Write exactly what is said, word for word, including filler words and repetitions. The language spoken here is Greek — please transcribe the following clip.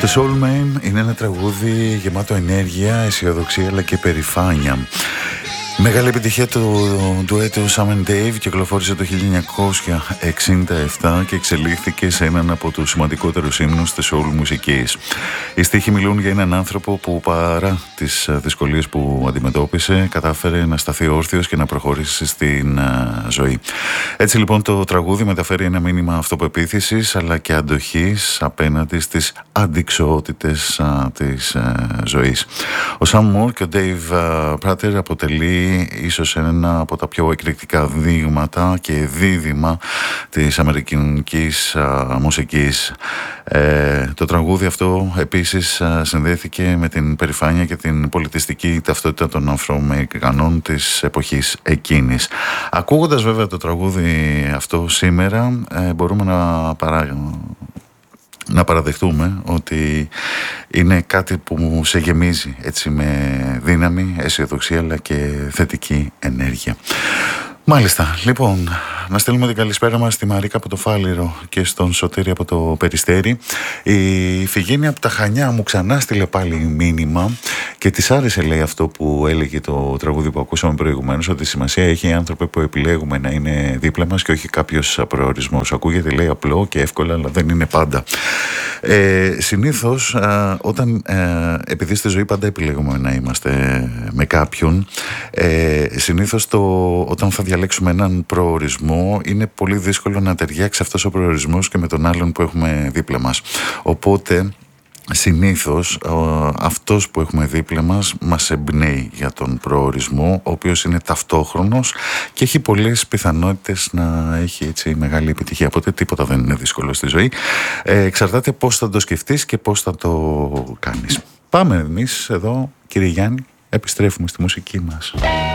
Το Soul Man είναι ένα τραγούδι γεμάτο ενέργεια, αισιοδοξία αλλά και περηφάνεια. Μεγάλη επιτυχία του ντουέτου Sam and Dave κυκλοφόρησε το χίλια εννιακόσια εξήντα επτά και εξελίχθηκε σε έναν από τους σημαντικότερους ύμνους της soul μουσικής. Οι στίχοι μιλούν για έναν άνθρωπο που παρά τις δυσκολίες που αντιμετώπισε κατάφερε να σταθεί όρθιος και να προχωρήσει στην ζωή. Έτσι λοιπόν το τραγούδι μεταφέρει ένα μήνυμα αυτοπεποίθησης αλλά και αντοχής απέναντι στις αντιξοότητες της ζωής. Ο Sam Moore και ο Dave Prater αποτελεί ίσως ένα από τα πιο εκρηκτικά δείγματα και δίδυμα της αμερικανικής α, μουσικής. Ε, το τραγούδι αυτό επίσης α, συνδέθηκε με την περηφάνεια και την πολιτιστική ταυτότητα των Αφροαμερικανών της εποχής εκείνης. Ακούγοντας βέβαια το τραγούδι αυτό σήμερα ε, μπορούμε να παρά... να παραδεχτούμε ότι είναι κάτι που σε γεμίζει έτσι με δύναμη, αισιοδοξία αλλά και θετική ενέργεια. Μάλιστα, λοιπόν, να στείλουμε την καλησπέρα μας στη Μαρίκα από το Φάληρο και στον Σωτήρη από το Περιστέρι. Η Φιγένεια από τα Χανιά μου ξανά στείλε πάλι μήνυμα και της άρεσε, λέει, αυτό που έλεγε το τραγούδι που ακούσαμε προηγουμένως, ότι σημασία έχει οι άνθρωποι που επιλέγουμε να είναι δίπλα μας και όχι κάποιος προορισμός. Ακούγεται, λέει, απλό και εύκολα, αλλά δεν είναι πάντα. Ε, συνήθως, α, όταν, ε, επειδή στη ζωή πάντα επιλέγουμε να είμαστε με κάποιον, ε, συνήθως το, όταν θα διαλέξουμε έναν προορισμό είναι πολύ δύσκολο να ταιριάξει αυτός ο προορισμός και με τον άλλον που έχουμε δίπλα μας. Οπότε συνήθως αυτός που έχουμε δίπλα μας μας εμπνέει για τον προορισμό, ο οποίος είναι ταυτόχρονος και έχει πολλές πιθανότητες να έχει έτσι μεγάλη επιτυχία. Οπότε τίποτα δεν είναι δύσκολο στη ζωή. Ε, εξαρτάται πώς θα το σκεφτείς και πώς θα το κάνεις. Πάμε εμείς εδώ, κύριε Γιάννη, επιστρέφουμε στη μουσική μας.